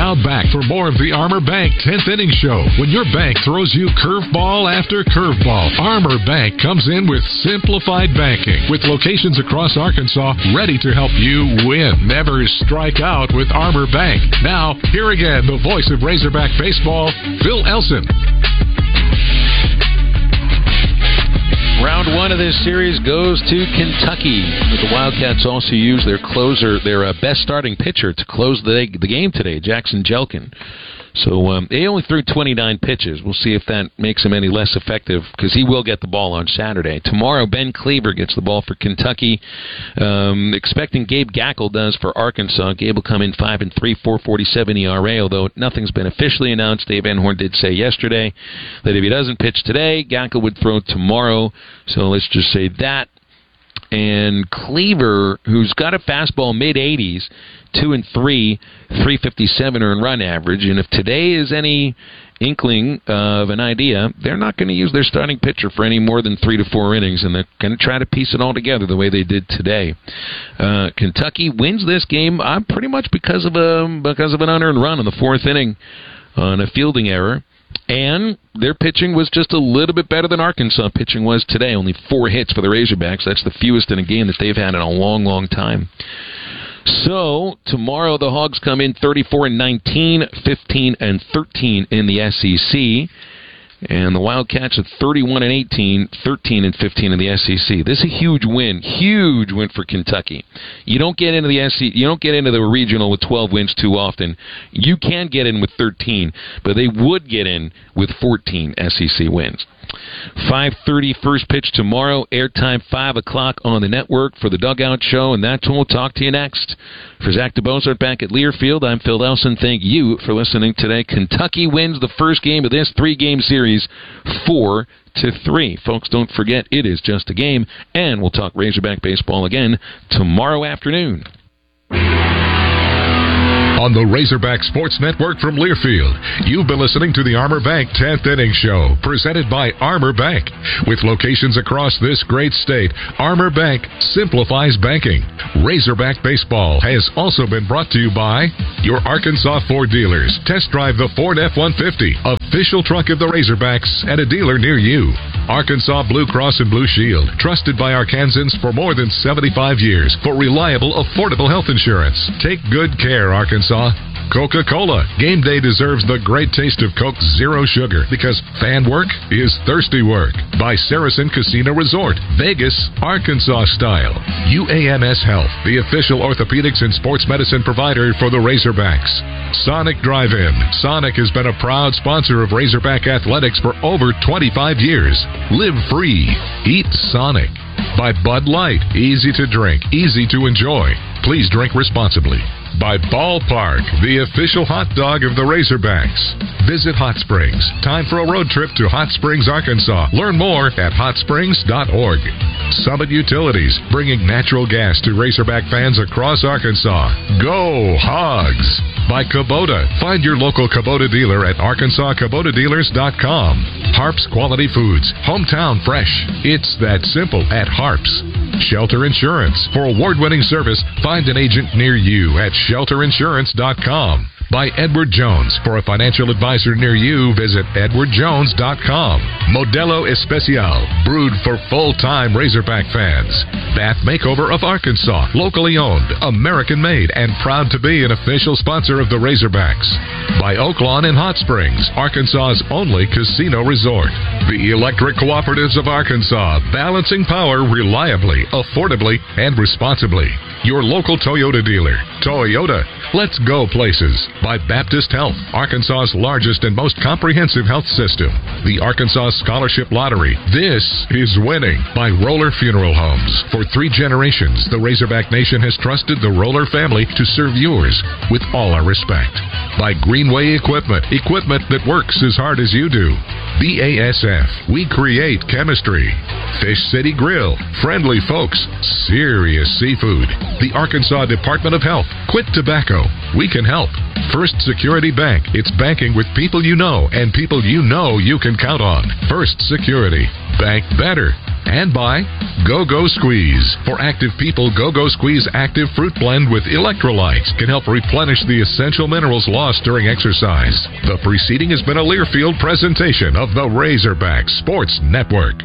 Now back for more of the Armor Bank 10th Inning Show. When your bank throws you curveball after curveball, Armor Bank comes in with simplified banking, with locations across Arkansas ready to help you win. Never strike out with Armor Bank. Now, here again, the voice of Razorback baseball, Phil Elson. Round one of this series goes to Kentucky. The Wildcats also use their closer, their best starting pitcher, to close the game today, Jackson Jelkin. So they only threw 29 pitches. We'll see if that makes him any less effective, because he will get the ball on Saturday. Tomorrow, Ben Cleaver gets the ball for Kentucky. Expecting Gabe Gackle does for Arkansas. Gabe will come in 5-3, 4.47 ERA, although nothing's been officially announced. Dave Van Horn did say yesterday that if he doesn't pitch today, Gackle would throw tomorrow. So let's just say that. And Cleaver, who's got a fastball mid-80s, 2-3, 357 earned run average. And if today is any inkling of an idea, they're not going to use their starting pitcher for any more than 3 to 4 innings, and they're going to try to piece it all together the way they did today. Kentucky wins this game pretty much because of an unearned run in the 4th inning on a fielding error. And their pitching was just a little bit better than Arkansas pitching was today. Only 4 hits for the Razorbacks. That's the fewest in a game that they've had in a long, long time. So, tomorrow the Hogs come in 34-19, 15-13 in the SEC. And the Wildcats at 31-18, 13-15 in the SEC. This is a huge win for Kentucky. You don't get into the SEC, you don't get into the regional with 12 wins too often. You can get in with 13, but they would get in with 14 SEC wins. 5:30 first pitch tomorrow. Airtime 5 o'clock on the network for the Dugout Show, and that's when we'll talk to you next. For Zach DeBozart back at Learfield, I'm Phil Elson. Thank you for listening today. Kentucky wins the first game of this 3-game series 4-3. Folks, don't forget, it is just a game, and we'll talk Razorback baseball again tomorrow afternoon. On the Razorback Sports Network from Learfield, you've been listening to the Armor Bank 10th Inning Show, presented by Armor Bank. With locations across this great state, Armor Bank simplifies banking. Razorback Baseball has also been brought to you by your Arkansas Ford dealers. Test drive the Ford F-150, official truck of the Razorbacks, at a dealer near you. Arkansas Blue Cross and Blue Shield, trusted by Arkansans for more than 75 years for reliable, affordable health insurance. Take good care, Arkansas. Coca-Cola. Game day deserves the great taste of Coke Zero Sugar, because fan work is thirsty work. By Saracen Casino Resort, Vegas, Arkansas style. UAMS Health, the official orthopedics and sports medicine provider for the Razorbacks. Sonic Drive-In. Sonic has been a proud sponsor of Razorback Athletics for over 25 years. Live free. Eat Sonic. By Bud Light. Easy to drink, easy to enjoy. Please drink responsibly. By Ballpark, the official hot dog of the Razorbacks. Visit Hot Springs. Time for a road trip to Hot Springs, Arkansas. Learn more at hotsprings.org. Summit Utilities, bringing natural gas to Razorback fans across Arkansas. Go Hogs! By Kubota. Find your local Kubota dealer at arkansaskubotadealers.com. Harps Quality Foods. Hometown fresh. It's that simple at Harps. Shelter Insurance. For award-winning service, find an agent near you at shelterinsurance.com. By Edward Jones. For a financial advisor near you, visit edwardjones.com. Modelo Especial. Brewed for full-time Razorback fans. Bath Makeover of Arkansas. Locally owned, American-made, and proud to be an official sponsor of the Razorbacks. By Oaklawn in Hot Springs, Arkansas's only casino resort. The Electric Cooperatives of Arkansas. Balancing power reliably, affordably, and responsibly. Your local Toyota dealer. Toyota. Let's go places. By Baptist Health, Arkansas's largest and most comprehensive health system. The Arkansas Scholarship Lottery. This is winning. By Roller Funeral Homes. For 3 generations, the Razorback Nation has trusted the Roller family to serve yours with all our respect. By Greenway Equipment. Equipment that works as hard as you do. BASF. We create chemistry. Fish City Grill. Friendly folks. Serious seafood. The Arkansas Department of Health. Quit tobacco. We can help. First Security Bank. It's banking with people you know and people you know you can count on. First Security. Bank better. And by Go-Go Squeeze. For active people, Go-Go Squeeze Active Fruit Blend with electrolytes can help replenish the essential minerals lost during exercise. The preceding has been a Learfield presentation of the Razorback Sports Network.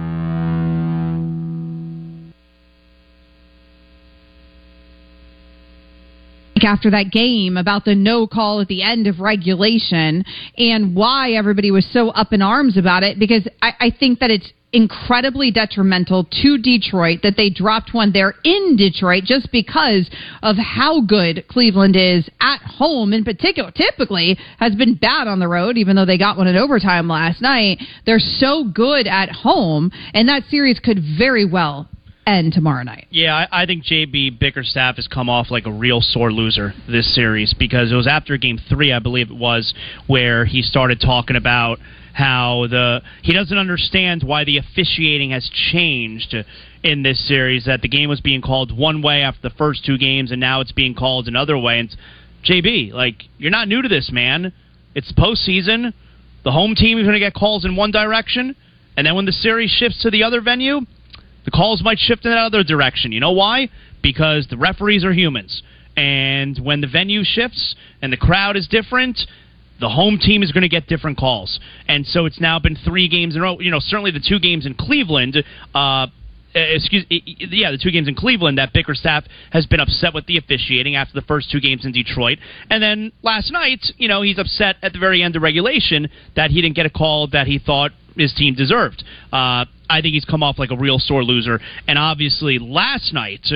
After that game about the no call at the end of regulation and why everybody was so up in arms about it, because I think that it's incredibly detrimental to Detroit that they dropped one there in Detroit just because of how good Cleveland is at home in particular. Typically has been bad on the road, even though they got one in overtime last night. They're so good at home, and that series could very well end tomorrow night. Yeah, I think J.B. Bickerstaff has come off like a real sore loser this series, because it was after Game 3, I believe it was, where he started talking about how he doesn't understand why the officiating has changed in this series, that the game was being called one way after the first two games, and now it's being called another way. And JB, you're not new to this, man. It's postseason. The home team is going to get calls in one direction, and then when the series shifts to the other venue, the calls might shift in that other direction. You know why? Because the referees are humans. And when the venue shifts and the crowd is different, the home team is going to get different calls. And so it's now been 3 games in a row. Certainly the 2 games in Cleveland, the 2 games in Cleveland that Bickerstaff has been upset with the officiating after the first 2 games in Detroit. And then last night, he's upset at the very end of regulation that he didn't get a call that he thought his team deserved. I think he's come off like a real sore loser. And obviously last night,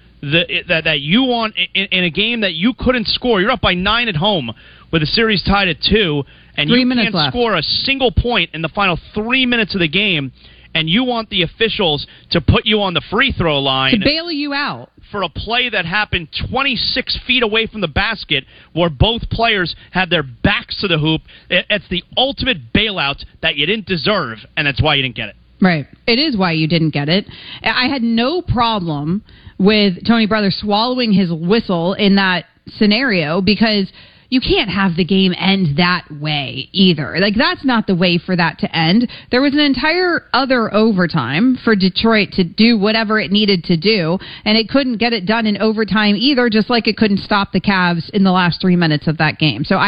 that you won in a game that you couldn't score. You're up by 9 at home with the series tied at 2, and you can't score a single point in the final 3 minutes of the game, and you want the officials to put you on the free throw line to bail you out for a play that happened 26 feet away from the basket where both players had their backs to the hoop. It's the ultimate bailout that you didn't deserve, and that's why you didn't get it. Right. It is why you didn't get it. I had no problem with Tony Brothers swallowing his whistle in that scenario, because you can't have the game end that way either. That's not the way for that to end. There was an entire other overtime for Detroit to do whatever it needed to do, and it couldn't get it done in overtime either, just like it couldn't stop the Cavs in the last 3 minutes of that game. So I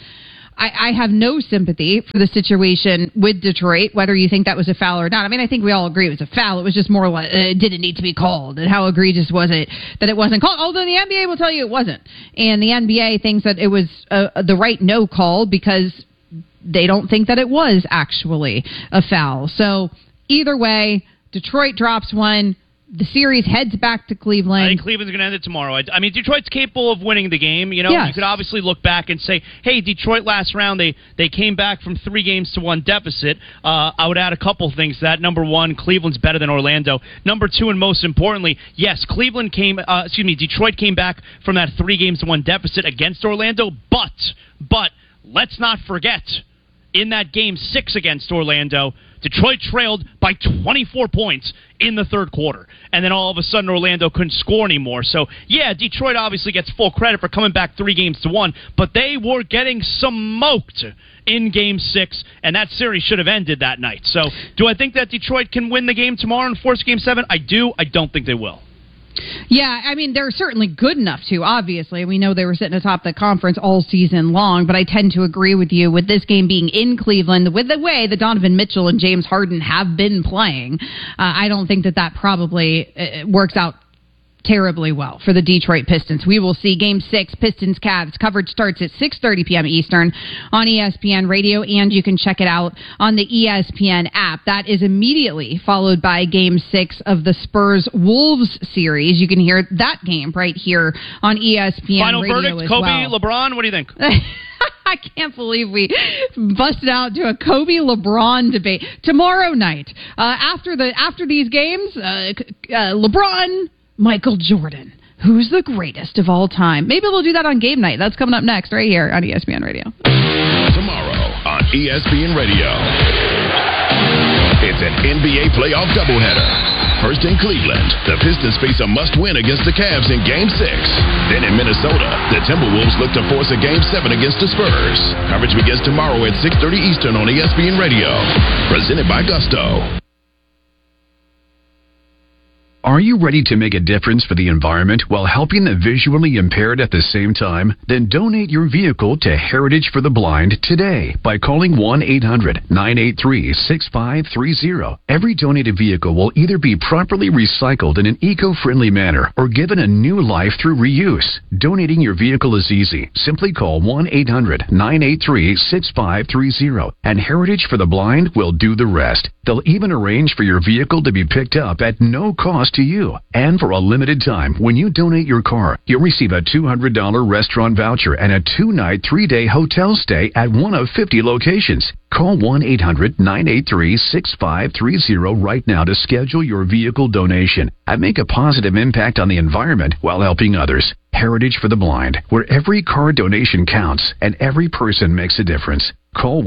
have no sympathy for the situation with Detroit, whether you think that was a foul or not. I mean, I think we all agree it was a foul. It was just more like it didn't need to be called, and how egregious was it that it wasn't called, although the NBA will tell you it wasn't. And the NBA thinks that it was the right no call because they don't think that it was actually a foul. So either way, Detroit drops one. The series heads back to Cleveland. I think Cleveland's going to end it tomorrow. I mean, Detroit's capable of winning the game. Yes. You could obviously look back and say, hey, Detroit last round, they came back from 3 games to 1 deficit. I would add a couple things to that. Number 1, Cleveland's better than Orlando. Number 2, and most importantly, yes, Detroit came back from that 3 games to 1 deficit against Orlando, but let's not forget, in that game 6 against Orlando, Detroit trailed by 24 points in the third quarter. And then all of a sudden Orlando couldn't score anymore. So, yeah, Detroit obviously gets full credit for coming back 3 games to 1, but they were getting smoked in Game 6, and that series should have ended that night. So, do I think that Detroit can win the game tomorrow and force Game 7? I do. I don't think they will. Yeah, I mean, they're certainly good enough to, obviously. We know they were sitting atop the conference all season long, but I tend to agree with you with this game being in Cleveland, with the way that Donovan Mitchell and James Harden have been playing. I don't think that probably works out terribly well for the Detroit Pistons. We will see Game 6, Pistons-Cavs. Coverage starts at 6:30 p.m. Eastern on ESPN Radio, and you can check it out on the ESPN app. That is immediately followed by Game 6 of the Spurs-Wolves series. You can hear that game right here on ESPN Final Radio verdict, as Kobe, well. LeBron, what do you think? I can't believe we busted out to a Kobe-LeBron debate. Tomorrow night, after these games, LeBron, Michael Jordan. Who's the greatest of all time? Maybe we'll do that on game night. That's coming up next right here on ESPN Radio. Tomorrow on ESPN Radio, it's an NBA playoff doubleheader. First in Cleveland, the Pistons face a must-win against the Cavs in Game 6. Then in Minnesota, the Timberwolves look to force a Game 7 against the Spurs. Coverage begins tomorrow at 6:30 Eastern on ESPN Radio. Presented by Gusto. Are you ready to make a difference for the environment while helping the visually impaired at the same time? Then donate your vehicle to Heritage for the Blind today by calling 1-800-983-6530. Every donated vehicle will either be properly recycled in an eco-friendly manner or given a new life through reuse. Donating your vehicle is easy. Simply call 1-800-983-6530 and Heritage for the Blind will do the rest. They'll even arrange for your vehicle to be picked up at no cost to you. And for a limited time, when you donate your car, you'll receive a $200 restaurant voucher and a 2-night, 3-day hotel stay at one of 50 locations. Call 1-800-983-6530 right now to schedule your vehicle donation and make a positive impact on the environment while helping others. Heritage for the Blind, where every car donation counts and every person makes a difference. Call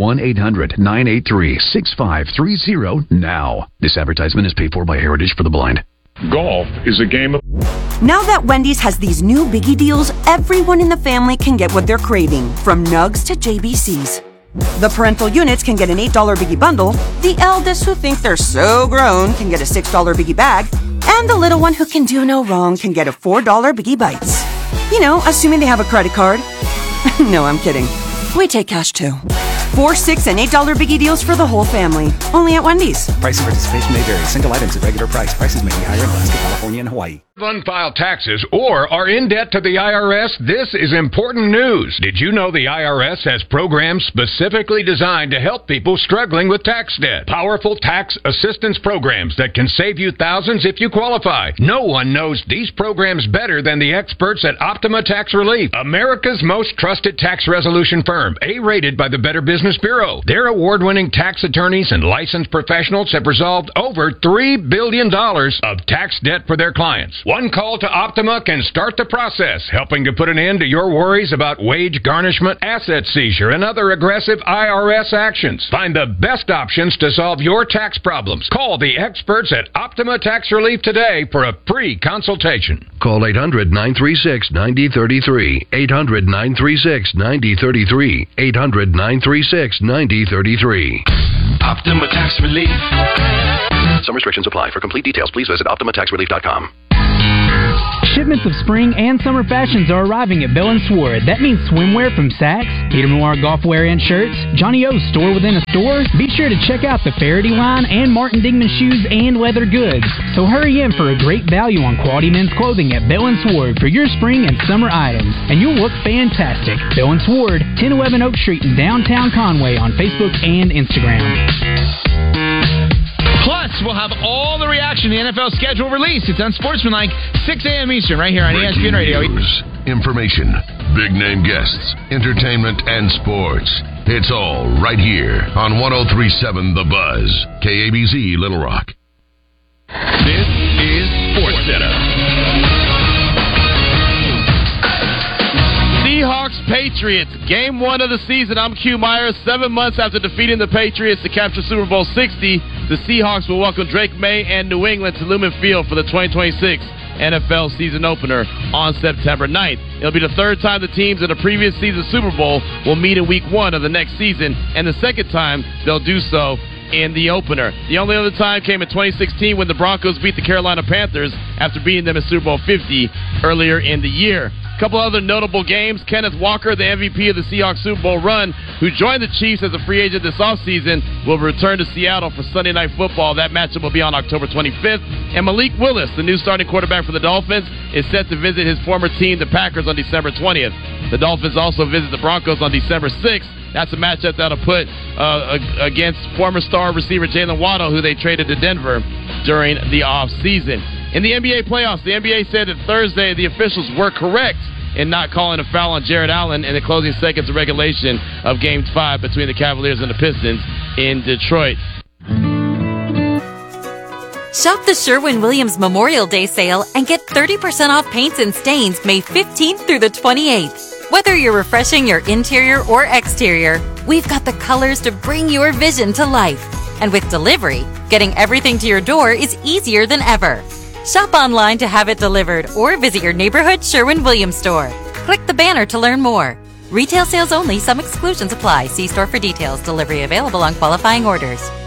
1-800-983-6530 now. This advertisement is paid for by Heritage for the Blind. Golf is a game of... Now that Wendy's has these new biggie deals, everyone in the family can get what they're craving, from nugs to JBCs. The parental units can get an $8 biggie bundle, the eldest who think they're so grown can get a $6 biggie bag, and the little one who can do no wrong can get a $4 biggie bites. You know, assuming they have a credit card. No, I'm kidding. We take cash too. $4, $6, and $8 biggie deals for the whole family. Only at Wendy's. Price and participation may vary. Single items at regular price. Prices may be higher in Alaska, California, and Hawaii. Unfiled taxes or are in debt to the IRS? This is important news. Did you know the IRS has programs specifically designed to help people struggling with tax debt? Powerful tax assistance programs that can save you thousands if you qualify. No one knows these programs better than the experts at Optima Tax Relief, America's most trusted tax resolution firm, A-rated by the Better Business Bureau. Their award-winning tax attorneys and licensed professionals have resolved over $3 billion of tax debt for their clients. One call to Optima can start the process, helping to put an end to your worries about wage garnishment, asset seizure, and other aggressive IRS actions. Find the best options to solve your tax problems. Call the experts at Optima Tax Relief today for a free consultation. Call 800-936-9033. 800-936-9033. 800-936-9033. Optima Tax Relief. Some restrictions apply. For complete details, please visit OptimaTaxRelief.com. Shipments of spring and summer fashions are arriving at Bell & Sword. That means swimwear from Saks, Peter Millar golfwear and shirts, Johnny O's store within a store. Be sure to check out the Faraday line and Martin Dingman shoes and leather goods. So hurry in for a great value on quality men's clothing at Bell & Sword for your spring and summer items. And you'll look fantastic. Bell & Sword, 1011 Oak Street in downtown Conway on Facebook and Instagram. Plus, we'll have all the reaction to the NFL schedule release. It's Unsportsmanlike, 6 a.m. Eastern, right here on ESPN Radio. News, information, big-name guests, entertainment, and sports. It's all right here on 103.7 The Buzz, KABZ Little Rock. This is SportsCenter. Seahawks-Patriots, Game 1 of the season. I'm Q Myers. 7 months after defeating the Patriots to capture Super Bowl 60, the Seahawks will welcome Drake May and New England to Lumen Field for the 2026 NFL season opener on September 9th. It'll be the third time the teams in the previous season's Super Bowl will meet in Week 1 of the next season, and the second time they'll do so in the opener. The only other time came in 2016 when the Broncos beat the Carolina Panthers after beating them in Super Bowl 50 earlier in the year. A couple other notable games. Kenneth Walker, the MVP of the Seahawks Super Bowl run, who joined the Chiefs as a free agent this offseason, will return to Seattle for Sunday Night Football. That matchup will be on October 25th. And Malik Willis, the new starting quarterback for the Dolphins, is set to visit his former team, the Packers, on December 20th. The Dolphins also visit the Broncos on December 6th. That's a matchup that'll put against former star receiver Jalen Waddle, who they traded to Denver during the offseason. In the NBA playoffs, the NBA said that Thursday the officials were correct in not calling a foul on Jared Allen in the closing seconds of regulation of Game 5 between the Cavaliers and the Pistons in Detroit. Shop the Sherwin-Williams Memorial Day sale and get 30% off paints and stains May 15th through the 28th. Whether you're refreshing your interior or exterior, we've got the colors to bring your vision to life. And with delivery, getting everything to your door is easier than ever. Shop online to have it delivered or visit your neighborhood Sherwin-Williams store. Click the banner to learn more. Retail sales only. Some exclusions apply. See store for details. Delivery available on qualifying orders.